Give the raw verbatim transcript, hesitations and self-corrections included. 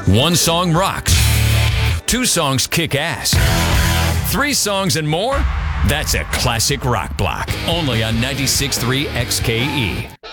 One song rocks. Two songs kick ass. Three songs and more? That's a classic rock block. Only on ninety-six point three X K E.